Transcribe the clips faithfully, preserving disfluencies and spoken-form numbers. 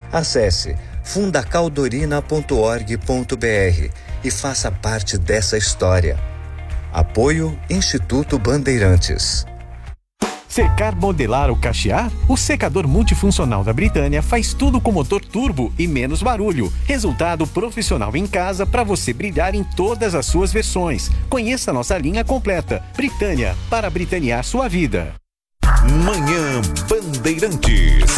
Acesse fundacaldorina ponto org ponto br e faça parte dessa história. Apoio Instituto Bandeirantes. Secar, modelar ou cachear? O secador multifuncional da Britânia faz tudo com motor turbo e menos barulho. Resultado profissional em casa para você brilhar em todas as suas versões. Conheça nossa linha completa. Britânia, para britanear sua vida. Manhã Bandeirantes.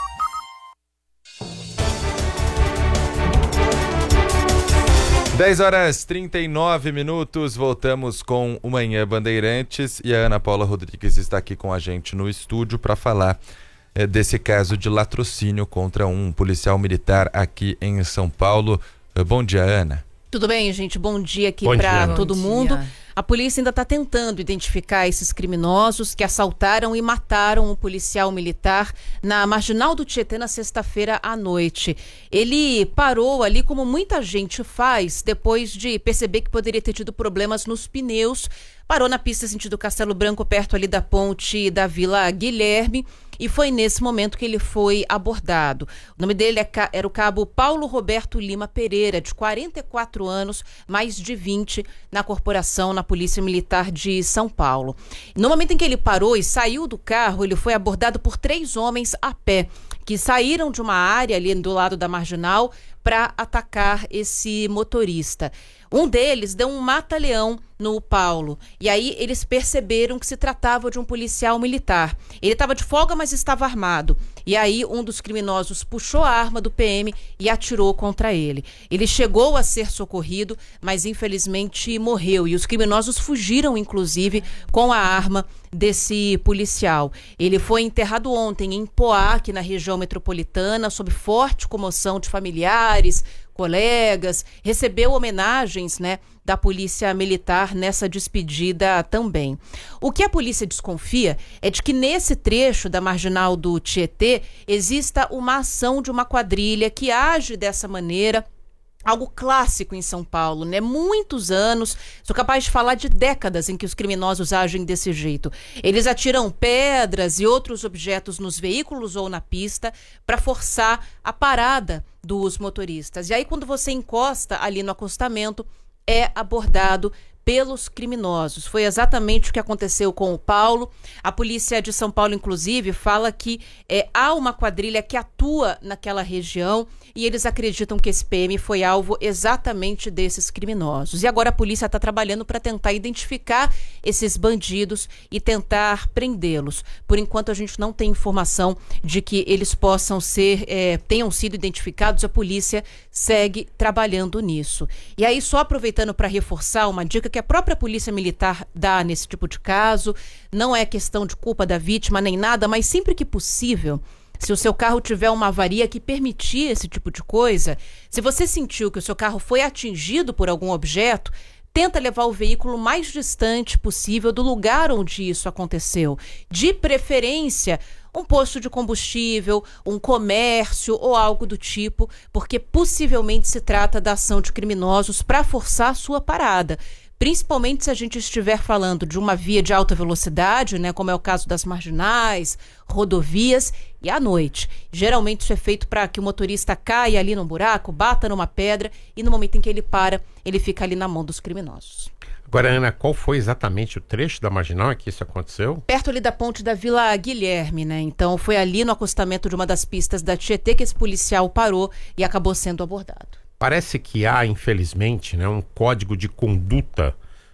dez horas e trinta e nove minutos, voltamos com o Manhã Bandeirantes e a Ana Paula Rodrigues está aqui com a gente no estúdio para falar é, desse caso de latrocínio contra um policial militar aqui em São Paulo. Bom dia, Ana. Tudo bem, gente? Bom dia aqui para todo mundo. A polícia ainda está tentando identificar esses criminosos que assaltaram e mataram um policial militar na Marginal do Tietê na sexta-feira à noite. Ele parou ali, como muita gente faz, depois de perceber que poderia ter tido problemas nos pneus. Parou na pista sentido Castelo Branco, perto ali da ponte da Vila Guilherme. E foi nesse momento que ele foi abordado. O nome dele era o cabo Paulo Roberto Lima Pereira, de quarenta e quatro anos, mais de vinte, na corporação, na Polícia Militar de São Paulo. No momento em que ele parou e saiu do carro, ele foi abordado por três homens a pé, que saíram de uma área ali do lado da Marginal para atacar esse motorista. Um deles deu um mata-leão no Paulo. E aí eles perceberam que se tratava de um policial militar. Ele estava de folga, mas estava armado. E aí um dos criminosos puxou a arma do P M e atirou contra ele. Ele chegou a ser socorrido, mas infelizmente morreu. E os criminosos fugiram, inclusive, com a arma desse policial. Ele foi enterrado ontem em Poá, aqui na região metropolitana, sob forte comoção de familiares, colegas, recebeu homenagens, né, da Polícia Militar nessa despedida também. O que a polícia desconfia é de que nesse trecho da Marginal do Tietê exista uma ação de uma quadrilha que age dessa maneira. Algo clássico em São Paulo, né? Muitos anos, sou capaz de falar de décadas em que os criminosos agem desse jeito. Eles atiram pedras e outros objetos nos veículos ou na pista para forçar a parada dos motoristas. E aí, quando você encosta ali no acostamento, é abordado pelos criminosos. Foi exatamente o que aconteceu com o Paulo. A polícia de São Paulo, inclusive, fala que é, há uma quadrilha que atua naquela região e eles acreditam que esse P M foi alvo exatamente desses criminosos. E agora a polícia está trabalhando para tentar identificar esses bandidos e tentar prendê-los. Por enquanto, a gente não tem informação de que eles possam ser, é, tenham sido identificados. A polícia segue trabalhando nisso. E aí, só aproveitando para reforçar uma dica que a própria Polícia Militar dá nesse tipo de caso, não é questão de culpa da vítima nem nada, mas sempre que possível, se o seu carro tiver uma avaria que permitir esse tipo de coisa, se você sentiu que o seu carro foi atingido por algum objeto, tenta levar o veículo o mais distante possível do lugar onde isso aconteceu. De preferência, um posto de combustível, um comércio ou algo do tipo, porque possivelmente se trata da ação de criminosos para forçar a sua parada. Principalmente se a gente estiver falando de uma via de alta velocidade, né, como é o caso das marginais, rodovias, e à noite. Geralmente isso é feito para que o motorista caia ali num buraco, bata numa pedra e no momento em que ele para, ele fica ali na mão dos criminosos. Agora, Ana, qual foi exatamente o trecho da Marginal em que isso aconteceu? Perto ali da ponte da Vila Guilherme, né? Então foi ali no acostamento de uma das pistas da Tietê que esse policial parou e acabou sendo abordado. Parece que há, infelizmente, né, um código de conduta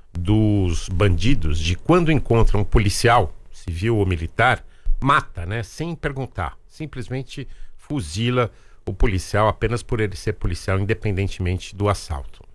dos bandidos de quando encontram um policial, civil ou militar, mata, né, sem perguntar. Simplesmente fuzila o policial apenas por ele ser policial, independentemente do assalto.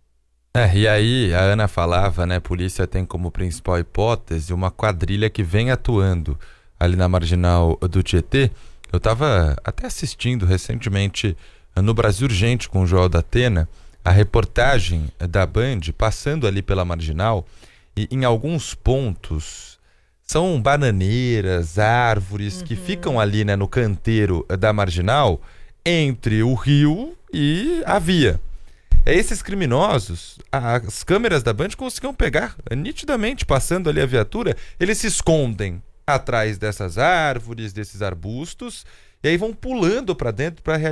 É, e aí a Ana falava, né, a polícia tem como principal hipótese uma quadrilha que vem atuando ali na Marginal do Tietê. Eu estava até assistindo recentemente no Brasil Urgente com o Joel da Atena, a reportagem da Band passando ali pela Marginal e em alguns pontos são bananeiras, árvores uhum. que ficam ali, né, no canteiro da Marginal entre o rio e a via. Esses criminosos, as câmeras da Band conseguiam pegar nitidamente, passando ali a viatura, eles se escondem atrás dessas árvores, desses arbustos, e aí vão pulando para dentro para